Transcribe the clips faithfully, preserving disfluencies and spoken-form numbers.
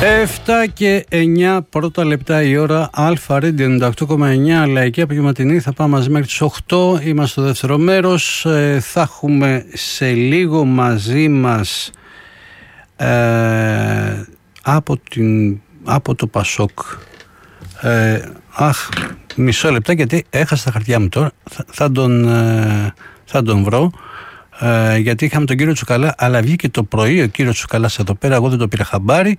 επτά και εννιά πρώτα λεπτά η ώρα. Αλφα Radio ενενήντα οκτώ κόμμα εννιά, Λαϊκή Απογευματινή. Θα πάμε μαζί μέχρι τις οκτώ. Είμαστε στο δεύτερο μέρος. Ε, θα έχουμε σε λίγο μαζί μας ε, από, την, από το Πασόκ. Ε, αχ, μισό λεπτά γιατί έχασα τα χαρτιά μου τώρα. Θα, θα, τον, ε, θα τον βρω. Ε, γιατί είχαμε τον κύριο Τσουκαλά, αλλά βγήκε το πρωί ο κύριος Τσουκαλάς εδώ πέρα. Εγώ δεν το πήρα χαμπάρι.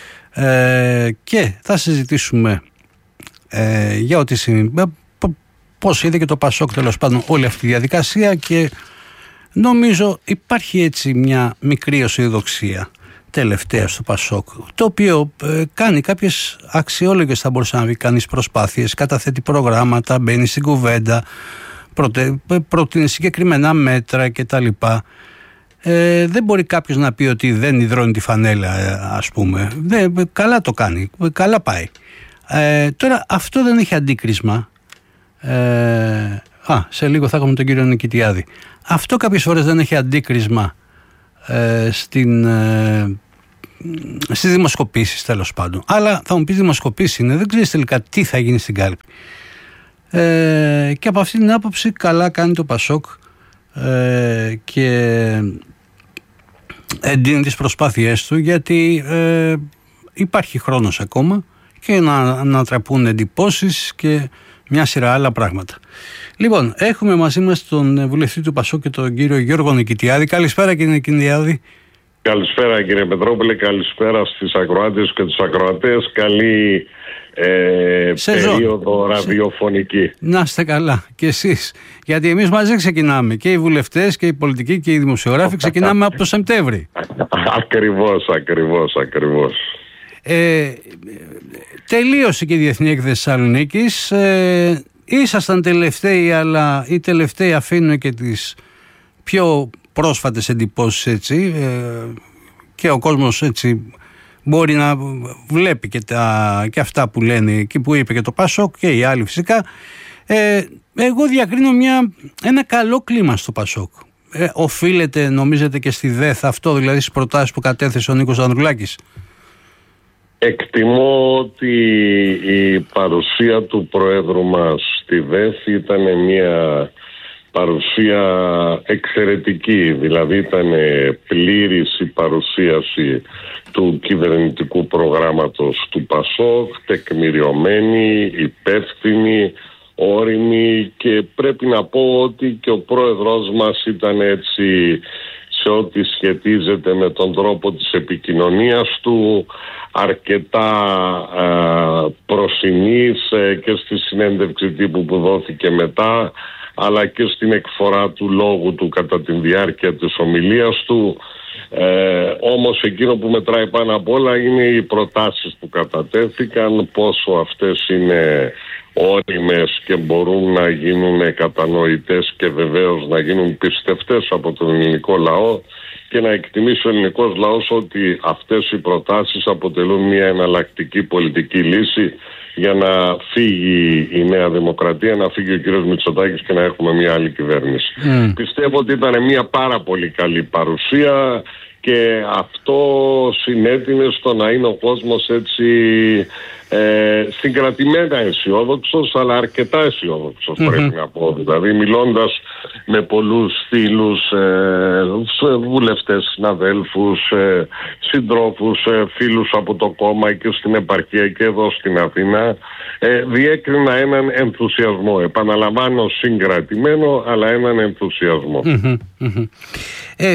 Ε, και θα συζητήσουμε ε, για ό,τι συμβαίνει, πώς είδε και το Πασόκ τέλος πάντων όλη αυτή τη διαδικασία, και νομίζω υπάρχει έτσι μια μικρή αισιοδοξία τελευταία στο Πασόκ, το οποίο ε, κάνει κάποιες αξιόλογες, θα μπορούσε να βρει κανείς, προσπάθειες, καταθέτει προγράμματα, μπαίνει στην κουβέντα, προτε, προτείνει συγκεκριμένα μέτρα κτλ. Ε, δεν μπορεί κάποιος να πει ότι δεν υδρώνει τη φανέλα, ας πούμε. Δεν, καλά το κάνει, καλά πάει. Ε, τώρα αυτό δεν έχει αντίκρισμα. Ε, α, σε λίγο θα έχουμε τον κύριο Νικητιάδη. Αυτό κάποιες φορές δεν έχει αντίκρισμα ε, στην, ε, στις δημοσκοπήσεις, τέλος πάντων. Αλλά θα μου πεις, δημοσκοπήσεις είναι, δεν ξέρεις τελικά τι θα γίνει στην κάλπη. Ε, και από αυτή την άποψη καλά κάνει το Πασόκ ε, και εντείνει τις προσπάθειές του, γιατί ε, υπάρχει χρόνος ακόμα και να ανατραπούν εντυπώσεις και μια σειρά άλλα πράγματα. Λοιπόν, έχουμε μαζί μας τον βουλευτή του Πασόκ και τον κύριο Γιώργο Νικητιάδη. Καλησπέρα, κύριε Νικητιάδη. Καλησπέρα, κύριε Πετρόπουλε, καλησπέρα στις ακροάτες και τους ακροατές. Καλή ε, περίοδο ραδιοφωνική. Να είστε καλά και εσείς, γιατί εμείς μαζί ξεκινάμε, και οι βουλευτές και οι πολιτικοί και οι δημοσιογράφοι ξεκινάμε από το Σεπτέμβρη. Ακριβώς, ακριβώς, ακριβώς. Ε, τελείωσε και η Διεθνή Έκθεση Θεσσαλονίκης. Ε, ήσασταν τελευταίοι, αλλά οι τελευταίοι αφήνουν και τις πιο πρόσφατες εντυπώσεις, έτσι, ε, και ο κόσμος έτσι μπορεί να βλέπει και, τα, και αυτά που λένε, εκεί που είπε και το Πασόκ και οι άλλοι φυσικά. Ε, εγώ διακρίνω μια, ένα καλό κλίμα στο Πασόκ. Ε, οφείλεται, νομίζετε, και στη ΔΕΘ αυτό, δηλαδή στις προτάσεις που κατέθεσε ο Νίκος Ανδρουλάκης? Εκτιμώ ότι η παρουσία του Προέδρου μας στη ΔΕΘ ήταν μια παρουσία εξαιρετική, δηλαδή ήταν πλήρης η παρουσίαση του κυβερνητικού προγράμματος του Πασόκ, τεκμηριωμένη, υπεύθυνη, όριμη, και πρέπει να πω ότι και ο πρόεδρος μας ήταν έτσι σε ό,τι σχετίζεται με τον τρόπο της επικοινωνίας του αρκετά α, προσινής ε, και στη συνέντευξη τύπου που δόθηκε μετά, αλλά και στην εκφορά του λόγου του κατά τη διάρκεια της ομιλίας του. Ε, όμως εκείνο που μετράει πάνω απ' όλα είναι οι προτάσεις που κατατέθηκαν, πόσο αυτές είναι όριμες και μπορούν να γίνουν κατανοητές και βεβαίως να γίνουν πιστευτές από τον ελληνικό λαό, και να εκτιμήσει ο ελληνικός λαός ότι αυτές οι προτάσεις αποτελούν μια εναλλακτική πολιτική λύση για να φύγει η Νέα Δημοκρατία, να φύγει ο κύριος Μητσοτάκης και να έχουμε μια άλλη κυβέρνηση. Mm. Πιστεύω ότι ήταν μια πάρα πολύ καλή παρουσία, και αυτό συνέτεινε στο να είναι ο κόσμος έτσι ε, συγκρατημένα αισιόδοξος, αλλά αρκετά αισιόδοξος, mm-hmm. πρέπει να πω. Δηλαδή μιλώντας με πολλούς φίλους, ε, βουλευτές, συναδέλφους, ε, συντρόφους, ε, φίλους από το κόμμα και στην επαρχία και εδώ στην Αθήνα, ε, διέκρινα έναν ενθουσιασμό. Επαναλαμβάνω, συγκρατημένο, αλλά έναν ενθουσιασμό. Mm-hmm. Mm-hmm. Ε,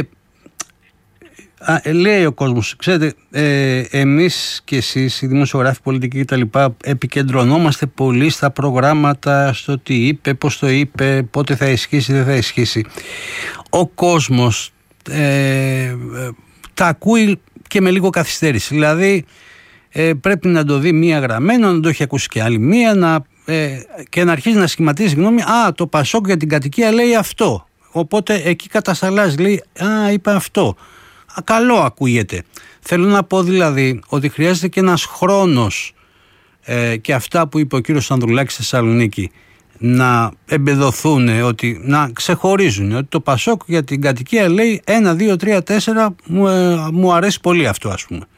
Α, λέει ο κόσμος, ξέρετε, ε, εμείς και εσείς, οι δημοσιογράφοι, πολιτικοί κτλ., επικεντρωνόμαστε πολύ στα προγράμματα, στο τι είπε, πώς το είπε, πότε θα ισχύσει, δεν θα ισχύσει. Ο κόσμος ε, τα ακούει και με λίγο καθυστέρηση. Δηλαδή ε, πρέπει να το δει μία γραμμένο, να το έχει ακούσει και άλλη μία, να, ε, και να αρχίσει να σχηματίζει γνώμη. Α, το Πασόκ για την κατοικία λέει αυτό. Οπότε εκεί κατασταλάζει, λέει, α, είπε αυτό. Καλό ακούγεται. Θέλω να πω δηλαδή ότι χρειάζεται και ένας χρόνος, ε, και αυτά που είπε ο κύριος Ανδρουλάκης στη Θεσσαλονίκη να εμπεδοθούν, ότι να ξεχωρίζουν ότι το Πασόκ για την κατοικία λέει ένα, δύο, τρία, τέσσερα, μου, ε, μου αρέσει πολύ αυτό, ας πούμε.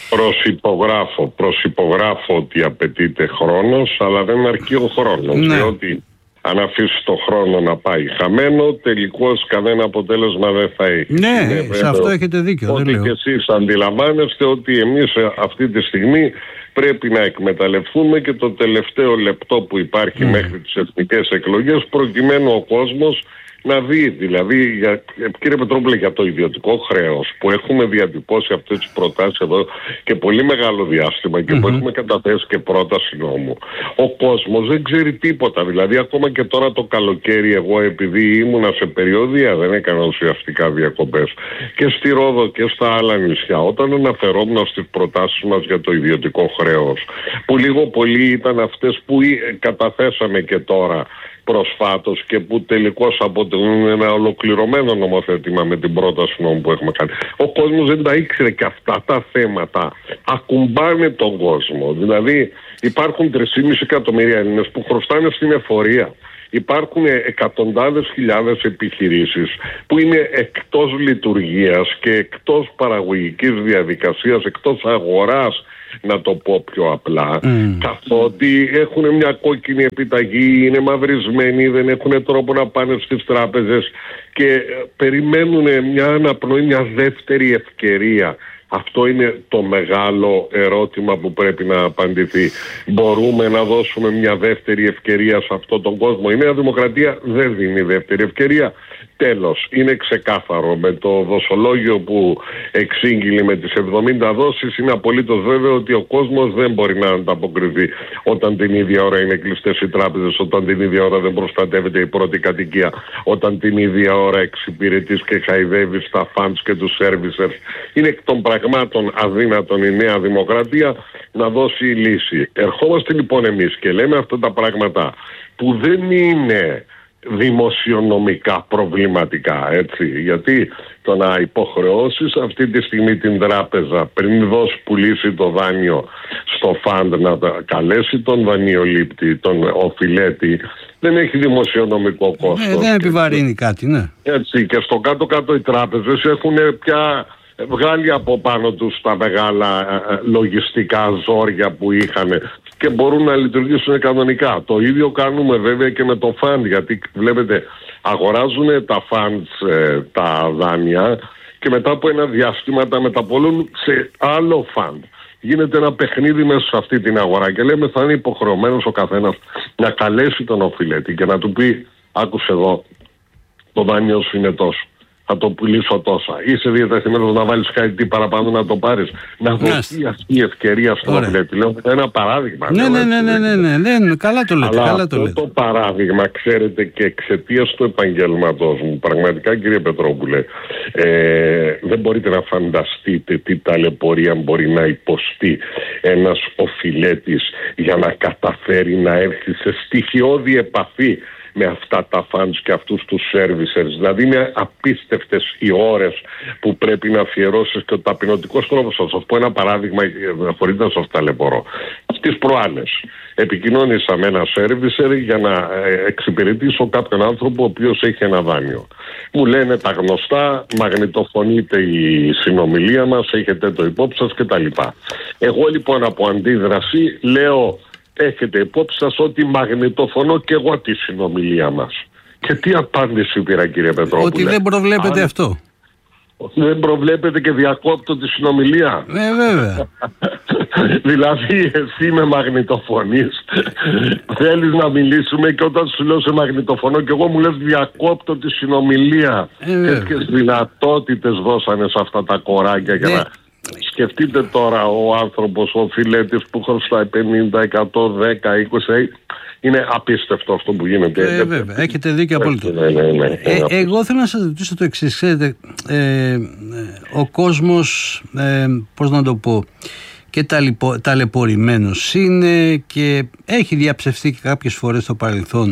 Προσυπογράφω, προσυπογράφω ότι απαιτείται χρόνος, αλλά δεν αρκεί ο χρόνος, ναι. Διότι αν αφήσει το χρόνο να πάει χαμένο, τελικώς κανένα αποτέλεσμα δεν θα έχει. Ναι, είναι, σε αυτό έχετε δίκιο. Ότι δεν και εσείς αντιλαμβάνεστε ότι εμείς αυτή τη στιγμή πρέπει να εκμεταλλευτούμε και το τελευταίο λεπτό που υπάρχει mm. μέχρι τις εθνικές εκλογές, προκειμένου ο κόσμος να δει, δηλαδή, για, κύριε Πετρόπουλε, για το ιδιωτικό χρέος που έχουμε διατυπώσει αυτές τις προτάσεις εδώ και πολύ μεγάλο διάστημα και mm-hmm. που έχουμε καταθέσει και πρόταση νόμου. Ο κόσμος δεν ξέρει τίποτα. Δηλαδή, ακόμα και τώρα το καλοκαίρι, εγώ επειδή ήμουνα σε περιόδια, δεν έκανα ουσιαστικά διακοπές και στη Ρόδο και στα άλλα νησιά, όταν αναφερόμουν στις προτάσεις μας για το ιδιωτικό χρέος, που λίγο πολύ ήταν αυτές που καταθέσαμε και τώρα προσφάτως και που τελικώς αποτελούν ένα ολοκληρωμένο νομοθέτημα με την πρόταση νόμου που έχουμε κάνει. Ο κόσμος δεν τα ήξερε και αυτά τα θέματα ακουμπάνε τον κόσμο. Δηλαδή υπάρχουν τρία κόμμα πέντε εκατομμύρια Έλληνες που χρωστάνε στην εφορία. Υπάρχουν εκατοντάδες χιλιάδες επιχειρήσεις που είναι εκτός λειτουργίας και εκτός παραγωγικής διαδικασίας, εκτός αγοράς, να το πω πιο απλά, mm. καθότι έχουν μια κόκκινη επιταγή, είναι μαυρισμένοι, δεν έχουν τρόπο να πάνε στις τράπεζες και περιμένουν μια αναπνοή, μια δεύτερη ευκαιρία. Αυτό είναι το μεγάλο ερώτημα που πρέπει να απαντηθεί. Μπορούμε να δώσουμε μια δεύτερη ευκαιρία σε αυτόν τον κόσμο? Η Νέα Δημοκρατία δεν δίνει δεύτερη ευκαιρία. Τέλος, είναι ξεκάθαρο. Με το δοσολόγιο που εξήγηλε με τις εβδομήντα δόσεις, είναι απολύτως βέβαιο ότι ο κόσμος δεν μπορεί να ανταποκριθεί όταν την ίδια ώρα είναι κλειστές οι τράπεζες, όταν την ίδια ώρα δεν προστατεύεται η πρώτη κατοικία, όταν την ίδια ώρα εξυπηρετείς και χαϊδεύεις τα funds και τους servicers. Είναι εκ των πραγμάτων αδύνατον η Νέα Δημοκρατία να δώσει λύση. Ερχόμαστε λοιπόν εμείς και λέμε αυτά τα πράγματα που δεν είναι δημοσιονομικά προβληματικά, έτσι, γιατί το να υποχρεώσεις αυτή τη στιγμή την τράπεζα πριν δώσει πουλήσει το δάνειο στο φαντ να καλέσει τον δανειολήπτη, τον οφειλέτη, δεν έχει δημοσιονομικό κόστος. Ε, δεν επιβαρύνει κάτι, ναι. Έτσι, και στο κάτω-κάτω οι τράπεζες έχουν πια βγάλει από πάνω τους τα μεγάλα λογιστικά ζόρια που είχαν και μπορούν να λειτουργήσουν κανονικά. Το ίδιο κάνουμε βέβαια και με το φαντ, γιατί βλέπετε αγοράζουν τα funds, ε, τα δάνεια και μετά από ένα διάστημα τα μεταπολούν σε άλλο φαντ. Γίνεται ένα παιχνίδι μέσα σε αυτή την αγορά και λέμε θα είναι υποχρεωμένος ο καθένας να καλέσει τον οφειλέτη και να του πει άκουσε εδώ, το δάνειο σου είναι τόσο, θα το πουλήσω τόσα. Είσαι διατεθειμένος να βάλεις κάτι παραπάνω να το πάρεις. Να δοθεί αυτή η ευκαιρία στον οφειλέτη. Λέω ένα παράδειγμα. Ναι, ναι, ναι, ναι, ναι, ναι, ναι, καλά το λέτε. Αλλά καλά αυτό το, λέτε. Το παράδειγμα, ξέρετε, και εξαιτίας του επαγγέλματος μου, πραγματικά κύριε Πετρόπουλε, ε, δεν μπορείτε να φανταστείτε τι ταλαιπωρία μπορεί να υποστεί ένας οφειλέτης για να καταφέρει να έρθει σε στοιχειώδη επαφή με αυτά τα funds και αυτούς τους servicers. Δηλαδή είναι απίστευτες οι ώρες που πρέπει να αφιερώσεις και ο ταπεινωτικός τρόπος. Θα σας πω ένα παράδειγμα, χωρίς να σας ταλαιπωρώ. Στις προάλλες επικοινώνησα με ένα servicer για να εξυπηρετήσω κάποιον άνθρωπο ο οποίος έχει ένα δάνειο. Μου λένε τα γνωστά, μαγνητοφωνείται η συνομιλία μας, έχετε το υπόψη σας κτλ. Εγώ λοιπόν από αντίδραση λέω, έχετε υπόψη σας ότι μαγνητοφωνώ και εγώ τη συνομιλία μας. Και τι απάντηση πήρα κύριε Πετρόπουλε? Ότι δεν προβλέπετε Αν... αυτό. Δεν προβλέπετε και διακόπτω τη συνομιλία. Ναι, βέβαια. Δηλαδή εσύ με μαγνητοφωνείς, θέλεις να μιλήσουμε και όταν σου λέω σε μαγνητοφωνώ και εγώ μου λες διακόπτω τη συνομιλία. Ε, Τέτοιες δυνατότητες δώσανε σε αυτά τα κοράκια για να... Σκεφτείτε τώρα ο άνθρωπος, ο φιλέτης που χρωστάει πενήντα, εκατό, δέκα, είκοσι, είναι απίστευτο αυτό που γίνεται. Ε, βέβαια, έχετε δίκιο απόλυτο. Ναι, ναι, ναι, ε, εγώ θέλω να σας ρωτήσω το εξής, ξέρετε, ε, ο κόσμος, ε, πώς να το πω, και ταλαιπω, ταλαιπωρημένος είναι και έχει διαψευθεί και κάποιες φορές στο παρελθόν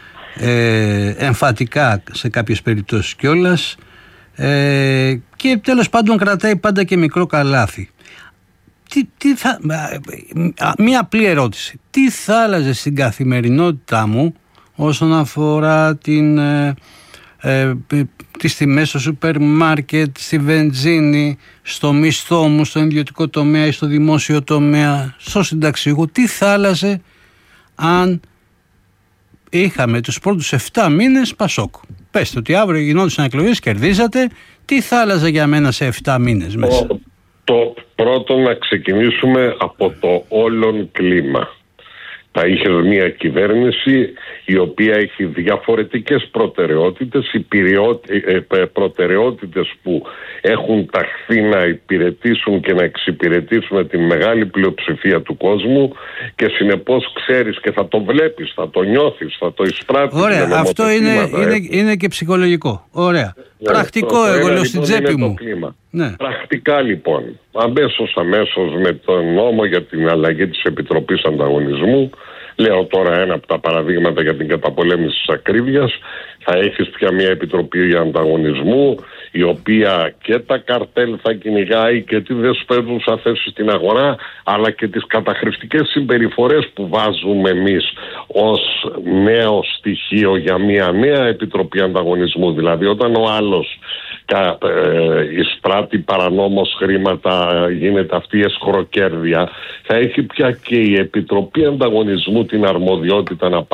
ε, εμφατικά σε κάποιες περιπτώσεις κιόλας. Ε, και τέλος πάντων κρατάει πάντα και μικρό καλάθι. Τι, τι θα, μία απλή ερώτηση. Τι θα άλλαζε στην καθημερινότητά μου όσον αφορά την, ε, ε, τις τιμές στο σούπερ μάρκετ, στη βενζίνη, στο μισθό μου, στον ιδιωτικό τομέα ή στο δημόσιο τομέα, στο συνταξιούχο, τι θα άλλαζε αν είχαμε τους πρώτους εφτά μήνες Πασόκ? Πέστε ότι αύριο γινόντουσαν εκλογές, κερδίζατε, τι θα άλλαζε για μένα σε εφτά μήνες μέσα? Το, το πρώτο, να ξεκινήσουμε από το όλον κλίμα. Θα είχε μια κυβέρνηση η οποία έχει διαφορετικές προτεραιότητες, οι προτεραιότητες που έχουν ταχθεί να υπηρετήσουν και να εξυπηρετήσουν τη μεγάλη πλειοψηφία του κόσμου, και συνεπώς ξέρεις και θα το βλέπεις, θα το νιώθεις, θα το εισπράττεις. Ωραία, αυτό είναι, είναι, είναι και ψυχολογικό. Ωραία. Ναι, πρακτικό, το, εγώ λέω στην τσέπη μου. Ναι. Πρακτικά λοιπόν, αμέσως αμέσως με τον νόμο για την αλλαγή της Επιτροπής Ανταγωνισμού, λέω τώρα ένα από τα παραδείγματα για την καταπολέμηση της ακρίβειας, θα έχεις πια μια Επιτροπή Ανταγωνισμού η οποία και τα καρτέλ θα κυνηγάει και τη δεσπόζουσα θέση στην αγορά, αλλά και τις καταχρηστικές συμπεριφορές που βάζουμε εμείς ως νέο στοιχείο για μια νέα Επιτροπή Ανταγωνισμού. Δηλαδή όταν ο άλλος κα, ε, εισπράττει παρανόμως χρήματα, γίνεται αυτή η εσχροκέρδεια, θα έχει πια και η Επιτροπή Ανταγωνισμού την αρμοδιότητα να